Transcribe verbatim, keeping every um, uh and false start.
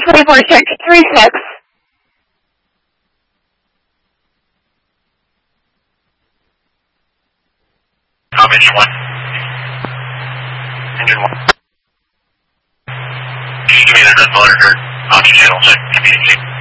twenty-four six three six. Tom, engine one. Engine one. Can you give me the red monitor, oxygen channel, so I can communicate?